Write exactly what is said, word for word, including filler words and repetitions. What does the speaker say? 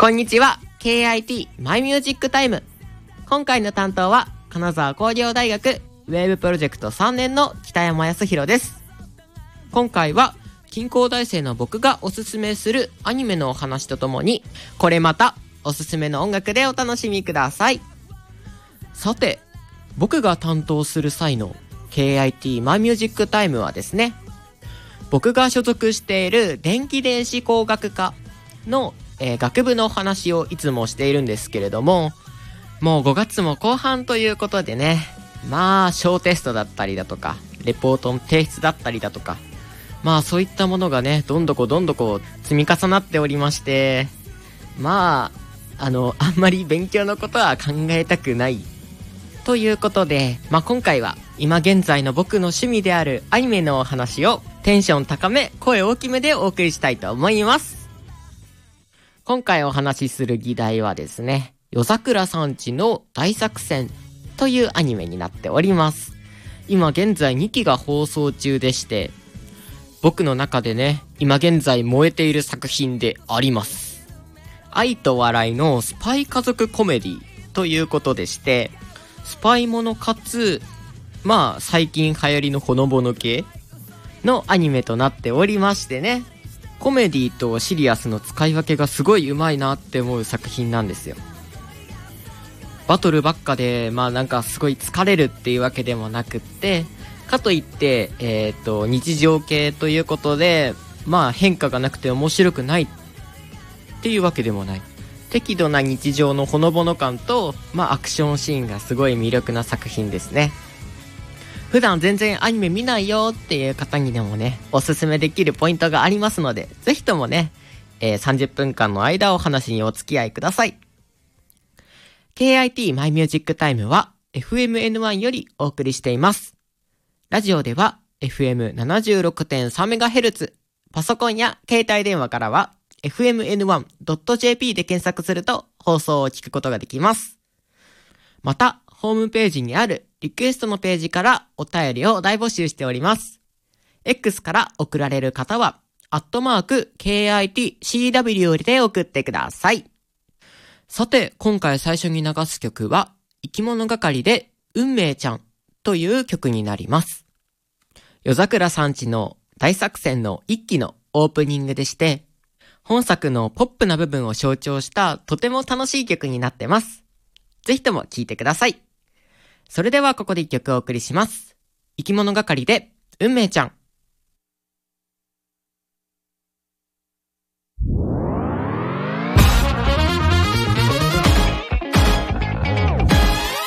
こんにちは。ケーアイティー マイミュージックタイム。今回の担当は金沢工業大学ウェーブプロジェクトさんねんの北山康弘です。今回は近郊大生の僕がおすすめするアニメのお話とともに、これまたおすすめの音楽でお楽しみください。さて、僕が担当する際の ケーアイティー マイミュージックタイムはですね、僕が所属している電気電子工学科の、えー、学部のお話をいつもしているんですけれども、もうごがつも後半ということでね、まあ小テストだったりだとかレポートの提出だったりだとか、まあそういったものがねどんどこどんどこ積み重なっておりまして、まああのあんまり勉強のことは考えたくないということで、まあ今回は今現在の僕の趣味であるアニメのお話をテンション高め声大きめでお送りしたいと思います。今回お話しする議題はですね、夜桜さんちの大作戦というアニメになっております。今現在にきが放送中でして、僕の中でね今現在燃えている作品であります。愛と笑いのスパイ家族コメディということでして、スパイものかつまあ最近流行りのほのぼの系のアニメとなっておりましてね、コメディとシリアスの使い分けがすごい上手いなって思う作品なんですよ。バトルばっかでまあなんかすごい疲れるっていうわけでもなくって、かといってえっと日常系ということでまあ変化がなくて面白くないっていうわけでもない、適度な日常のほのぼの感とまあアクションシーンがすごい魅力な作品ですね。普段全然アニメ見ないよっていう方にでもねおすすめできるポイントがありますので、ぜひともね、えー、さんじゅっぷんかんの間お話にお付き合いください。 ケーアイティー マイミュージックタイムは エフエムエヌワン よりお送りしています。ラジオでは エフエムななじゅうろくてんさんメガヘルツ、 パソコンや携帯電話からは エフエムエヌワンドットジェーピー で検索すると放送を聞くことができます。またホームページにあるリクエストのページからお便りを大募集しております。 X から送られる方はアットマーク ケーアイティーシーダブリュー で送ってください。さて今回最初に流す曲は生き物係で運命ちゃんという曲になります。夜桜さんちの大作戦の一期のオープニングでして、本作のポップな部分を象徴したとても楽しい曲になってます。ぜひとも聴いてください。それではここで一曲お送りします。生き物係で運命ちゃん。